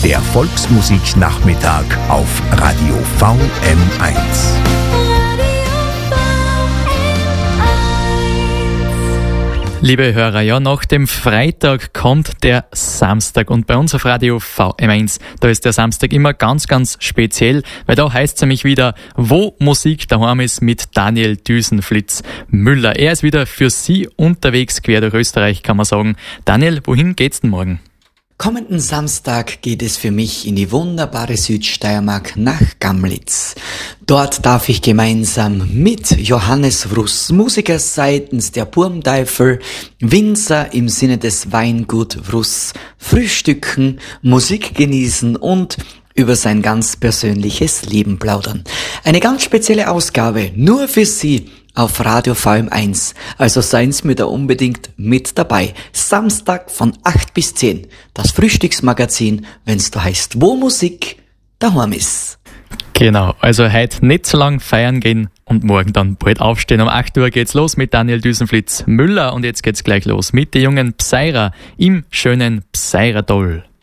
Der Volksmusiknachmittag auf Radio VM1. Liebe Hörer, ja, nach dem Freitag kommt der Samstag und bei uns auf Radio VM1, da ist der Samstag immer ganz, ganz speziell, weil da heißt es nämlich wieder, wo Musik daheim ist mit Daniel Düsenflitz-Müller. Er ist wieder für Sie unterwegs, quer durch Österreich, kann man sagen. Daniel, wohin geht's denn morgen? Kommenden Samstag geht es für mich in die wunderbare Südsteiermark nach Gamlitz. Dort darf ich gemeinsam mit Johannes Wruss, Musiker seitens der Burmteufel, Winzer im Sinne des Weingut Wruss, frühstücken, Musik genießen und über sein ganz persönliches Leben plaudern. Eine ganz spezielle Ausgabe, nur für Sie auf Radio VM1. Also seien Sie mir da unbedingt mit dabei. Samstag von 8 bis 10. Das Frühstücksmagazin, wenn's da heißt, wo Musik daheim ist. Genau, also heute nicht so lang feiern gehen und morgen dann bald aufstehen. Um 8 Uhr geht's los mit Daniel Düsenflitz-Müller und jetzt geht's gleich los mit den jungen Pseirer im schönen Pseiratal.